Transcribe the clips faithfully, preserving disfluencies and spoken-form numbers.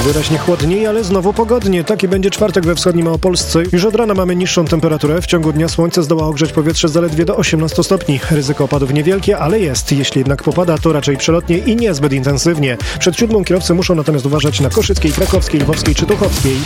Wyraźnie chłodniej, ale znowu pogodnie. Taki będzie czwartek we wschodniej Małopolsce. Już od rana mamy niższą temperaturę. W ciągu dnia słońce zdoła ogrzeć powietrze zaledwie do osiemnastu stopni. Ryzyko opadów niewielkie, ale jest. Jeśli jednak popada, to raczej przelotnie i niezbyt intensywnie. Przed siódmą kierowcy muszą natomiast uważać na Koszyckiej, Krakowskiej, Lwowskiej czy Tuchowskiej.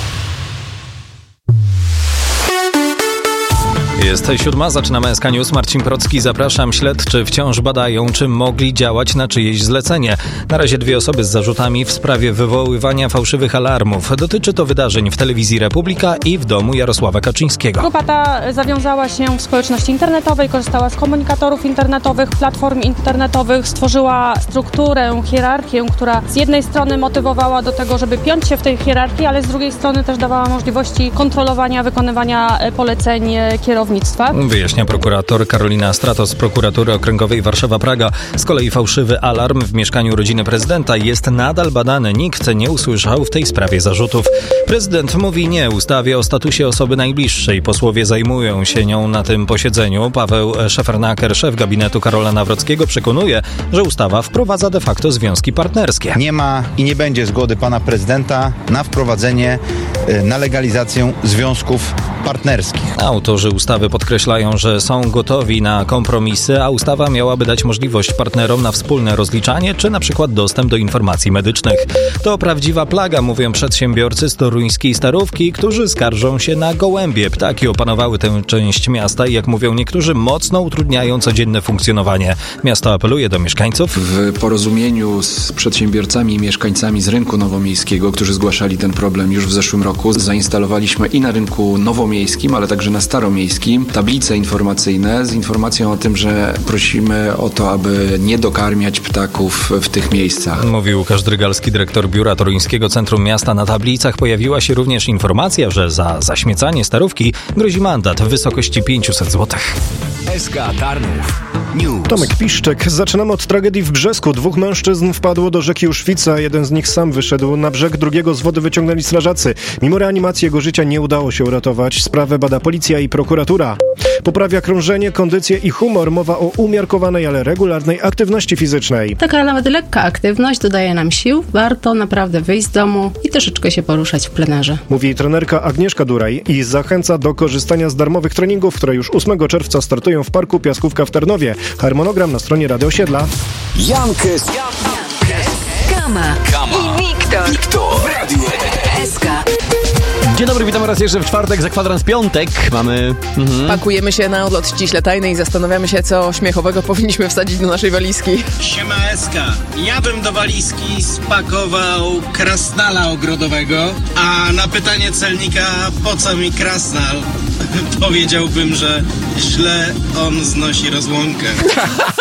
Jest siódma, zaczynamy S K News. Marcin Procki, zapraszam. Śledczy wciąż badają, czy mogli działać na czyjeś zlecenie. Na razie dwie osoby z zarzutami w sprawie wywoływania fałszywych alarmów. Dotyczy to wydarzeń w telewizji Republika i w domu Jarosława Kaczyńskiego. Grupa ta zawiązała się w społeczności internetowej, korzystała z komunikatorów internetowych, platform internetowych, stworzyła strukturę, hierarchię, która z jednej strony motywowała do tego, żeby piąć się w tej hierarchii, ale z drugiej strony też dawała możliwości kontrolowania, wykonywania poleceń kierownictwa. Wyjaśnia prokurator Karolina Stratos z prokuratury okręgowej Warszawa-Praga. Z kolei fałszywy alarm w mieszkaniu rodziny prezydenta jest nadal badany. Nikt nie usłyszał w tej sprawie zarzutów. Prezydent mówi nie ustawie o statusie osoby najbliższej. Posłowie zajmują się nią na tym posiedzeniu. Paweł Szefernaker, szef gabinetu Karola Nawrockiego, przekonuje, że ustawa wprowadza de facto związki partnerskie. Nie ma i nie będzie zgody pana prezydenta na wprowadzenie, na legalizację związków partnerskich. Autorzy ustawy podkreślają, że są gotowi na kompromisy, a ustawa miałaby dać możliwość partnerom na wspólne rozliczanie, czy na przykład dostęp do informacji medycznych. To prawdziwa plaga, mówią przedsiębiorcy z toruńskiej Starówki, którzy skarżą się na gołębie. Ptaki opanowały tę część miasta i jak mówią niektórzy, mocno utrudniają codzienne funkcjonowanie. Miasto apeluje do mieszkańców. W porozumieniu z przedsiębiorcami i mieszkańcami z rynku nowomiejskiego, którzy zgłaszali ten problem już w zeszłym roku, zainstalowaliśmy i na rynku nowomiejskim, ale także na staromiejskim tablice informacyjne z informacją o tym, że prosimy o to, aby nie dokarmiać ptaków w tych miejscach. Mówił Łukasz Drygalski, dyrektor Biura Toruńskiego Centrum Miasta. Na tablicach pojawiła się również informacja, że za zaśmiecanie Starówki grozi mandat w wysokości pięćset złotych. S K Tarnów News. Tomek Piszczek. Zaczynamy od tragedii w Brzesku. Dwóch mężczyzn wpadło do rzeki Uszwica. Jeden z nich sam wyszedł na brzeg, drugiego z wody wyciągnęli strażacy. Mimo reanimacji jego życia nie udało się uratować. Sprawę bada policja i prokuratura. Poprawia krążenie, kondycję i humor. Mowa o umiarkowanej, ale regularnej aktywności fizycznej. Taka nawet lekka aktywność dodaje nam sił. Warto naprawdę wyjść z domu i troszeczkę się poruszać w plenerze. Mówi trenerka Agnieszka Duraj i zachęca do korzystania z darmowych treningów, które już ósmego czerwca startują w Parku Piaskówka w Tarnowie. Harmonogram na stronie Radio Osiedla. Jankes, Kama, Kama i Wiktor, Wiktor, Radio S K. Dzień dobry, witam raz jeszcze w czwartek, za kwadrans piątek. Mamy... Mhm. Pakujemy się na odlot ściśle tajny i zastanawiamy się, co śmiechowego powinniśmy wsadzić do naszej walizki. Siema Eska, ja bym do walizki spakował krasnala ogrodowego, a na pytanie celnika, po co mi krasnal, powiedziałbym, że źle on znosi rozłąkę.